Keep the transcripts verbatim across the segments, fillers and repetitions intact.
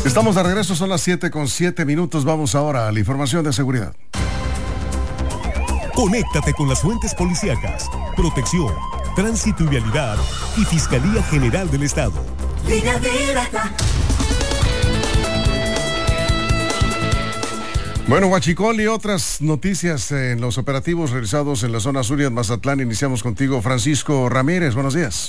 Estamos de regreso, son las siete con siete minutos. Vamos ahora a la información de seguridad. Conéctate con las fuentes policíacas, protección, tránsito y vialidad y Fiscalía General del Estado. Línea directa. Bueno, Huachicol y otras noticias en los operativos realizados en la zona sur y en Mazatlán. Iniciamos contigo, Francisco Ramírez. Buenos días.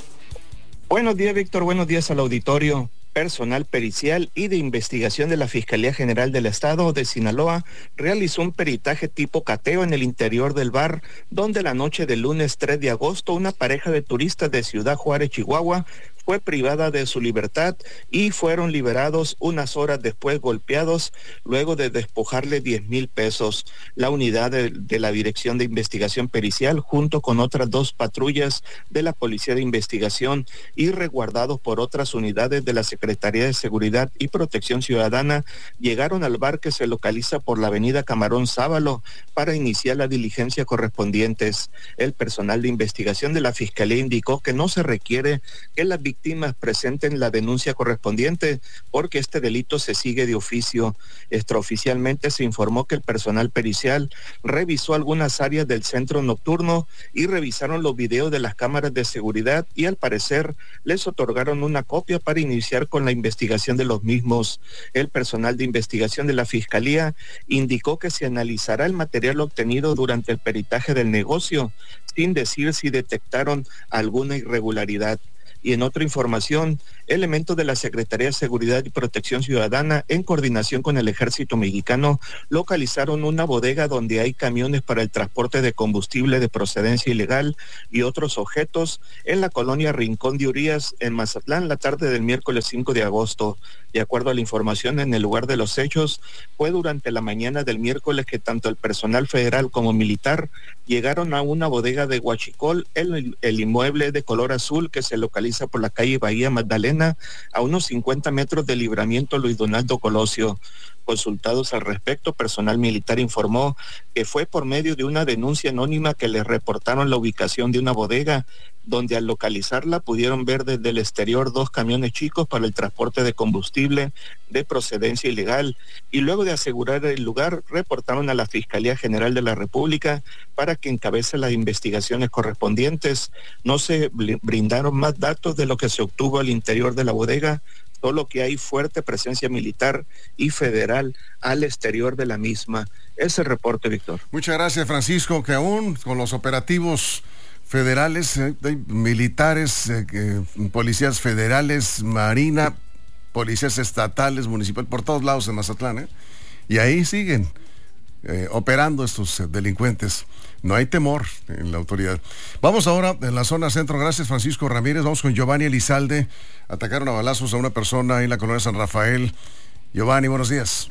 Buenos días, Víctor. Buenos días al auditorio. Personal pericial y de investigación de la Fiscalía General del Estado de Sinaloa realizó un peritaje tipo cateo en el interior del bar, donde la noche del lunes tres de agosto una pareja de turistas de Ciudad Juárez, Chihuahua, fue privada de su libertad y fueron liberados unas horas después golpeados luego de despojarle diez mil pesos. La unidad de, de la Dirección de Investigación Pericial junto con otras dos patrullas de la Policía de Investigación y resguardados por otras unidades de la Secretaría de Seguridad y Protección Ciudadana llegaron al bar que se localiza por la avenida Camarón Sábalo para iniciar las diligencias correspondientes. El personal de investigación de la Fiscalía indicó que no se requiere que las víctimas víctimas presenten la denuncia correspondiente porque este delito se sigue de oficio. Extraoficialmente se informó que el personal pericial revisó algunas áreas del centro nocturno y revisaron los videos de las cámaras de seguridad y al parecer les otorgaron una copia para iniciar con la investigación de los mismos. El personal de investigación de la Fiscalía indicó que se analizará el material obtenido durante el peritaje del negocio, sin decir si detectaron alguna irregularidad. Y en otra información, elementos de la Secretaría de Seguridad y Protección Ciudadana, en coordinación con el Ejército Mexicano, localizaron una bodega donde hay camiones para el transporte de combustible de procedencia ilegal y otros objetos en la colonia Rincón de Urias, en Mazatlán, la tarde del miércoles cinco de agosto. De acuerdo a la información, en el lugar de los hechos, fue durante la mañana del miércoles que tanto el personal federal como militar llegaron a una bodega de Huachicol, el, el inmueble de color azul que se localiza por la calle Bahía Magdalena, a unos cincuenta metros del libramiento Luis Donaldo Colosio. Consultados al respecto, personal militar informó que fue por medio de una denuncia anónima que les reportaron la ubicación de una bodega, donde al localizarla pudieron ver desde el exterior dos camiones chicos para el transporte de combustible de procedencia ilegal, y luego de asegurar el lugar, reportaron a la Fiscalía General de la República para que encabece las investigaciones correspondientes. No se brindaron más datos de lo que se obtuvo al interior de la bodega, solo que hay fuerte presencia militar y federal al exterior de la misma. Ese reporte, Víctor. Muchas gracias, Francisco, que aún con los operativos federales, eh, militares, eh, eh, policías federales, marina, policías estatales, municipales, por todos lados en Mazatlán, ¿eh? Y ahí siguen eh, operando estos eh, delincuentes. No hay temor en la autoridad. Vamos ahora en la zona centro. Gracias, Francisco Ramírez. Vamos con Giovanni Elizalde. Atacaron a balazos a una persona en la colonia San Rafael. Giovanni, buenos días.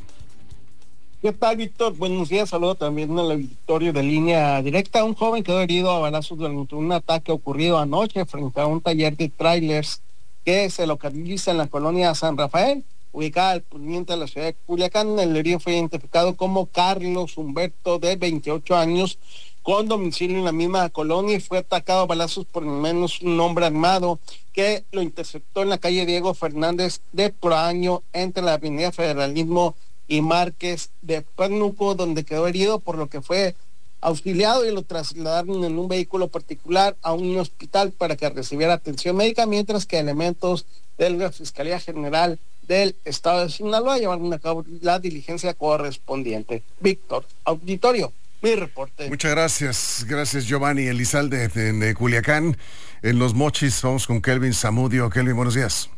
¿Qué tal, Víctor? Buenos días. Saludo también al auditorio de Línea Directa. Un joven quedó herido a balazos durante un ataque ocurrido anoche frente a un taller de trailers que se localiza en la colonia San Rafael, ubicada al poniente de la ciudad de Culiacán. El herido fue identificado como Carlos Humberto, de veintiocho años, con domicilio en la misma colonia, y fue atacado a balazos por al menos un hombre armado que lo interceptó en la calle Diego Fernández de Proaño, entre la avenida Federalismo y Márquez de Pánuco, donde quedó herido, por lo que fue auxiliado y lo trasladaron en un vehículo particular a un hospital para que recibiera atención médica, mientras que elementos de la Fiscalía General del Estado de Sinaloa llevaron a cabo la diligencia correspondiente. Víctor, auditorio, mi reporte. Muchas gracias, gracias Giovanni Elizalde en, en Culiacán. En Los Mochis vamos con Kelvin Zamudio. Kelvin, buenos días.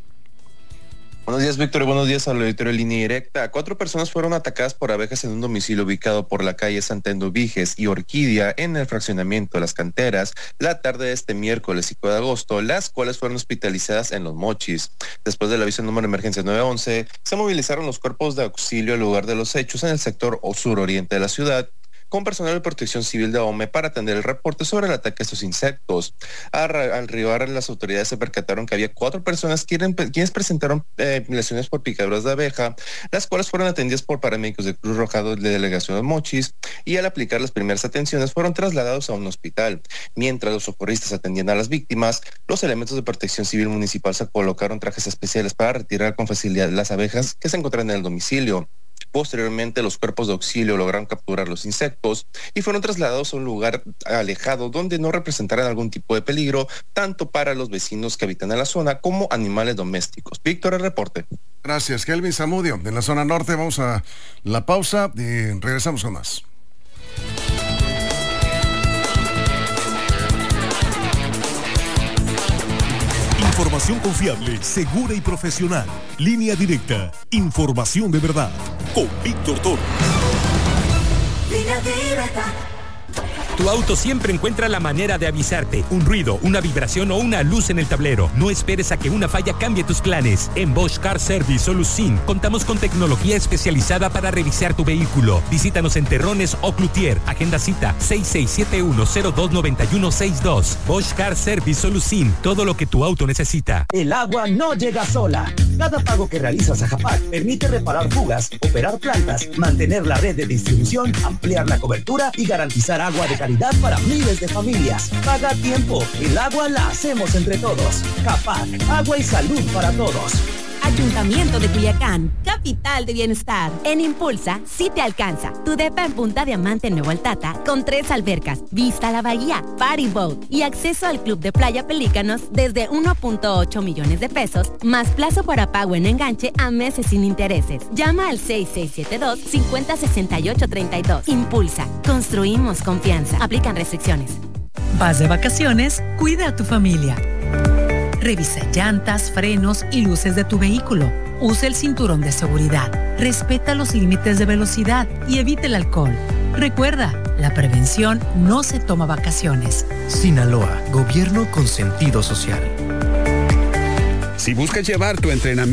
Buenos días, Víctor, y buenos días al auditorio de Línea Directa. Cuatro personas fueron atacadas por abejas en un domicilio ubicado por la calle Santa Endoviges y Orquídea en el fraccionamiento de Las Canteras la tarde de este miércoles cinco de agosto, las cuales fueron hospitalizadas en Los Mochis. Después del aviso número de emergencia nueve once, se movilizaron los cuerpos de auxilio al lugar de los hechos en el sector suroriente de la ciudad, con personal de protección civil de O M E para atender el reporte sobre el ataque a estos insectos. Al arribar las autoridades se percataron que había cuatro personas quienes presentaron eh, lesiones por picaduras de abeja, las cuales fueron atendidas por paramédicos de Cruz Roja de Delegación de Mochis, y al aplicar las primeras atenciones fueron trasladados a un hospital. Mientras los socorristas atendían a las víctimas, los elementos de protección civil municipal se colocaron trajes especiales para retirar con facilidad las abejas que se encontraban en el domicilio. Posteriormente, los cuerpos de auxilio lograron capturar los insectos y fueron trasladados a un lugar alejado donde no representaran algún tipo de peligro, tanto para los vecinos que habitan en la zona como animales domésticos. Víctor, el reporte. Gracias, Kelvin Zamudio. En la zona norte vamos a la pausa y regresamos con más. Información confiable, segura y profesional. Línea directa. Información de verdad. Con Víctor Toro. Línea directa. Tu auto siempre encuentra la manera de avisarte. Un ruido, una vibración o una luz en el tablero. No esperes a que una falla cambie tus planes. En Bosch Car Service Solusin contamos con tecnología especializada para revisar tu vehículo. Visítanos en Terrones o Cloutier. Agenda cita seis seis siete uno cero dos nueve uno seis dos. Bosch Car Service Solusin. Todo lo que tu auto necesita. El agua no llega sola. Cada pago que realizas a Japac permite reparar fugas, operar plantas, mantener la red de distribución, ampliar la cobertura y garantizar agua de calidad para miles de familias. Paga a tiempo. El agua la hacemos entre todos. Japac, agua y salud para todos. Ayuntamiento de Culiacán, capital de bienestar. En Impulsa, sí te alcanza. Tu depa en Punta Diamante en Nuevo Altata, con tres albercas, vista a la bahía, party boat y acceso al club de playa Pelícanos desde uno punto ocho millones de pesos, más plazo para pago en enganche a meses sin intereses. Llama al seis seis siete dos, cinco cero seis ocho tres dos. Impulsa, construimos confianza. Aplican restricciones. Vas de vacaciones, cuida a tu familia. Revisa llantas, frenos y luces de tu vehículo. Usa el cinturón de seguridad. Respeta los límites de velocidad y evita el alcohol. Recuerda, la prevención no se toma vacaciones. Sinaloa, gobierno con sentido social. Si buscas llevar tu entrenamiento